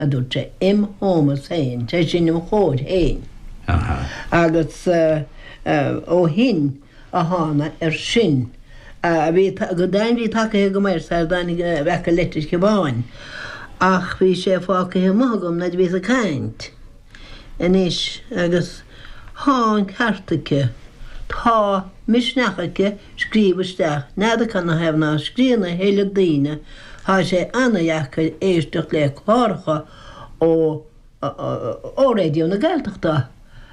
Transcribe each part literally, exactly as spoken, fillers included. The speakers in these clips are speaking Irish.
a dúirt sé im hómas hain, te sin im chóid hain. Agus ó hin a hána ar sin. Go dain bhí take go mar sa danig bhecha letis go báin. Ach bhí sé fáca he mágam na bhí a caint. Inis agus háin cartacha tá misneachacha scríbaisteach nada canna hefna scríanna héile daine há sé annaheacha éisteach le chláracha ó ó radio na Gaeltachta.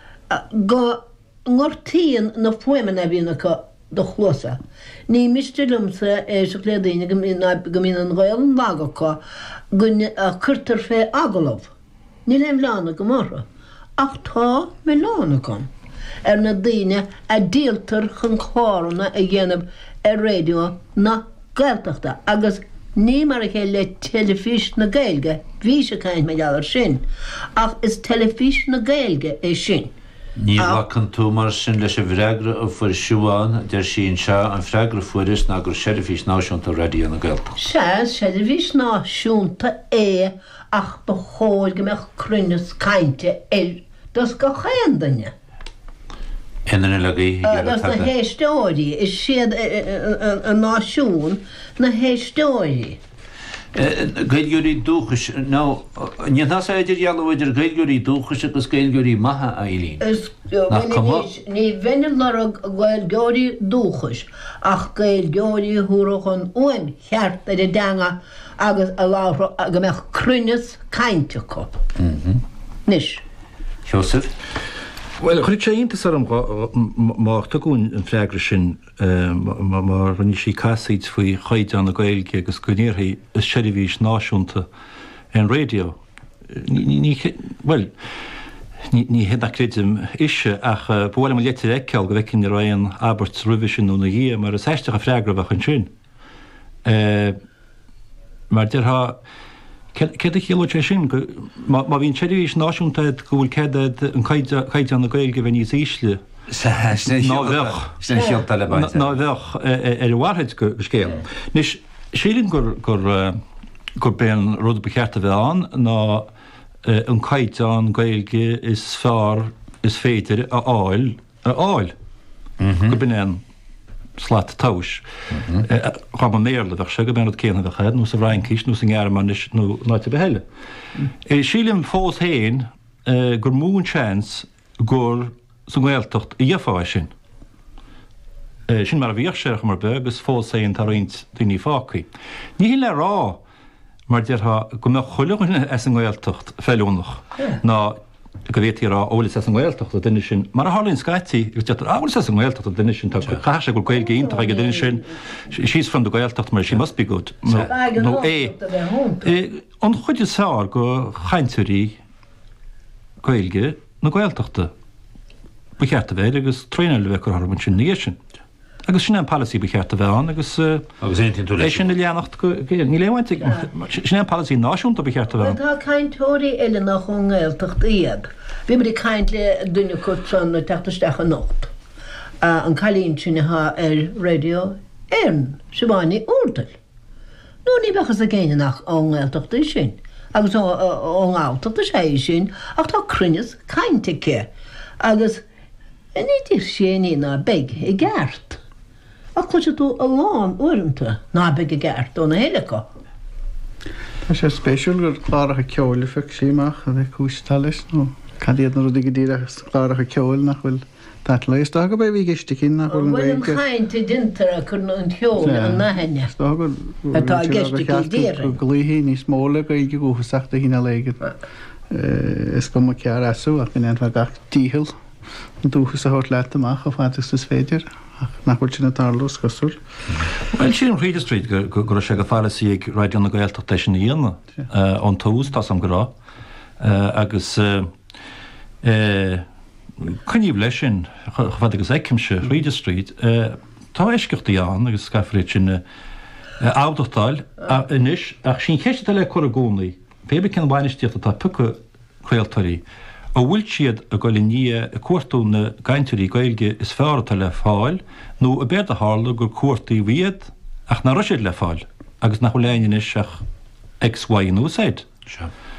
Go ngortííon na foiimena bhínacha do chluasa. Ní mistilumsa éisteach le daine go mín an ghail an lágacha gunne a curtar fé agalomh. Ní leim lána go marra. Ach tá me lána gom. Er na daine a díaltar chun chláranna a dhéanamh ar radio na Gaeltachta. Agus ní mar a chéile le telefís na Gaeilge, bhí sé caint me deallar sin. Ach is telefís na Gaeilge é sin. Ní bhachan tú mar sin leis a bhreagra a fuair siúáin der sin seo an freagra fuiris ná gur telefís náisiúnta radio na Gaeltachta. Se telefís náisiúnta é ach ba chóil go meach crunnes cainte er dos go chéandaine. Enan le gaí Agus na héistóirí is siad a náisiún na héistóirí. Gailgurí dúchas ná ní nás idir gealhaidir gailgurí dúchas agus gailgurí maithe a Eileen. Ní bhaine le gailgurí dúchas ach gailgurí thuúrachan uaim cheart a deanga agus a láthra go meach crunnes cainte có. Nis. Joseph? Well, chuid sé intas ar mácht a gún an freagra sin mar runní sí casaid faoi chaid an na Gaeilge agus gonéirthaí is telefís náisiúnta an radio. Well, ní héna créidim ise ach bhfuil am létar eiceáil go bhecinn ar an Albert Revision ú na dhé mar is eisteach a freagra bheach an sin. Mar deartha Ced a chéile sé sin, má bhín telefís náisiúnta go bhfuil céad an chaid an na Gaeilge bheith níos ísle. Ná bheach ar bhharthaid go scéal. Nis sílim gur ben rud bechearta bheith an ná an chaid an Gaeilge is fearr is féidir a áil a áil. Go bin an slat tausch. Ga maar meer dat zeggen ben het kennen we gaan, dus Ryan kies, dus een jaar maar niet nu nooit te behellen. Schilem volgens heen, gur moon chance, gur zo'n weltocht jeffaashin. Shin maar weer zeg maar bij, dus volgens heen tarint die niet vaak. Niet heel raar, maar der ha kom nog gelukkig als een weltocht veel nog. Nou. Go bhéit ar ólas as an Gaeltacht a duine sin. Mar a hálinn scaití, gus tetar ólas as an Gaeltacht a duine sin, tá chaise go Gaeilge iontacha go duine sin, she's from the Gaeltacht, mar she must be good. No é. An chuide sáir go chaintúirí Gaeilge na Gaeltachta. Bechearta bheith agus tréine le bheith gur harmann sin níos sin. Agus sin an policy bechearta bheith an, agus é sin na leanacht ní léhaintig, sin an policy náisiúnta bechearta bheith an. Tá caintóirí eile nach chun Gaeltacht iad. Bhí mar caint le duine chut san na teachtasteach a nocht. An cailín sin ha ar radio éirn, sibáinní úrtal. Nó ní bechas a géine nach an Gaeltacht é sin. Agus an Gaeltacht é sin, ach tá crunnes caintice. Agus ní dtír sé na beg i gceart. Ach chuid tú a lán uaireanta ná beag a gceart ó na héilecha. Tá sé spéisiúil gur chláracha ceoil feic síach a bheith cúis talis nó cadíad na rudí go dtíreachas chláracha ceoil nach bhfuil dat leis tá go bheith bhí geiste cin nach bhfuil bhfuil an chainte dintar a chun an ceoil an naheine. Atá geiste go dtíre. Go glúithí ní smóla go ige gúchasachta hína léigad. Is go mar cear asú ach in anfa gach tíhil an dúchas a hort leat amach a fátas is féidir. Nach bhfuil sin na tarlús cosúil. Well, sin Reid Street gur sé go fálasí ag radio na Gaeltacht éis sin íana an tús tá sam gorá agus chuníomh leis sin chufad agus eicimse Reid Street tá éisceachtaí an agus scaifrid sin ábhachtáil inis ach sin cheiste le chur a gcónaí fébe cin bhainisteach atá puca chréaltarí a bhfuil siad a goil ní a cuairtú na gaintúirí Gaeilge is fearrta le fáil nó a beir a hála gur cuairtaí bhíad ach na roisiad le fáil agus nach bhfuil léanaan is ach X Y nó Z.